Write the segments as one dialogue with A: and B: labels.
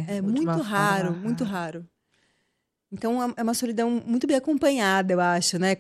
A: É
B: Ou de uma
A: muito raro,
B: forma
A: muito
B: rara.
A: raro. Então, é uma solidão muito bem acompanhada, eu acho, né?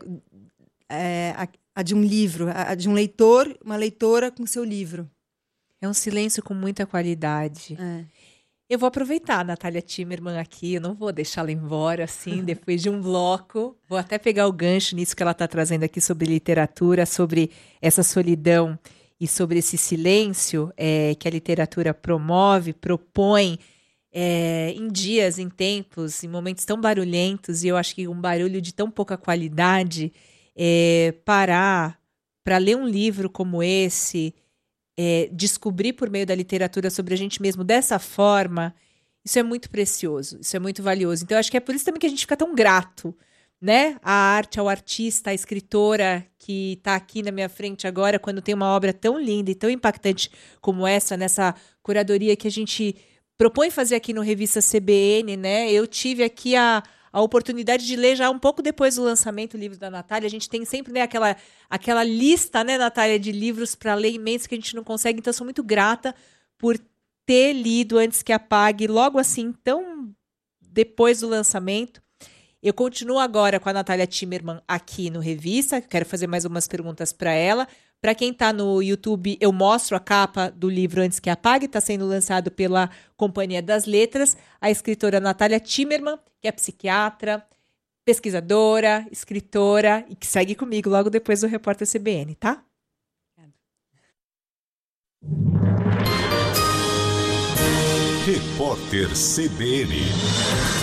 A: A de um livro, a de um leitor, uma leitora com seu livro.
B: É um silêncio com muita qualidade.
A: É.
B: Eu vou aproveitar a Natália Timmerman aqui, eu não vou deixá-la embora assim, depois de um bloco. Vou até pegar o gancho nisso que ela está trazendo aqui sobre literatura, sobre essa solidão e sobre esse silêncio que a literatura promove, propõe em dias, em tempos, em momentos tão barulhentos, e eu acho que um barulho de tão pouca qualidade, parar para ler um livro como esse, descobrir por meio da literatura sobre a gente mesmo dessa forma, isso é muito precioso, isso é muito valioso. Então, eu acho que é por isso também que a gente fica tão grato, né? A arte, ao artista, à escritora que está aqui na minha frente agora, quando tem uma obra tão linda e tão impactante como essa, nessa curadoria que a gente propõe fazer aqui no Revista CBN, né? Eu tive aqui a oportunidade de ler já um pouco depois do lançamento o livro da Natália. A gente tem sempre, né, aquela lista, né, Natália, de livros para ler imensa que a gente não consegue. Então, eu sou muito grata por ter lido Antes que Apague, logo assim, tão depois do lançamento. Eu continuo agora com a Natália Timmerman aqui no Revista. Quero fazer mais umas perguntas para ela. Para quem está no YouTube, eu mostro a capa do livro Antes que Apague. Está sendo lançado pela Companhia das Letras. A escritora Natália Timmerman, que é psiquiatra, pesquisadora, escritora e que segue comigo logo depois do Repórter CBN, tá?
C: Repórter CBN.